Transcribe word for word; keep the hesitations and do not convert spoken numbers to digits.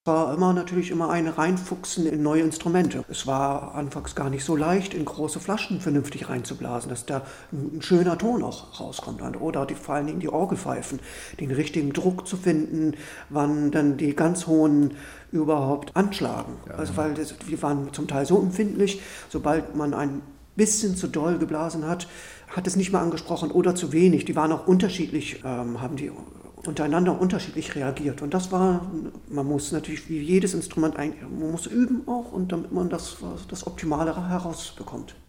War immer natürlich immer ein Reinfuchsen in neue Instrumente. Es war anfangs gar nicht so leicht, in große Flaschen vernünftig reinzublasen, dass da ein, ein schöner Ton auch rauskommt. Oder die, vor allen Dingen die Orgelpfeifen, den richtigen Druck zu finden, wann dann die ganz hohen überhaupt anschlagen. Ja. Also weil das, die waren zum Teil so empfindlich, sobald man ein bisschen zu doll geblasen hat, hat es nicht mehr angesprochen oder zu wenig. Die waren auch unterschiedlich, ähm, haben die untereinander unterschiedlich reagiert. Und das war, man muss natürlich wie jedes Instrument, man muss üben auch, und damit man das, das Optimale herausbekommt.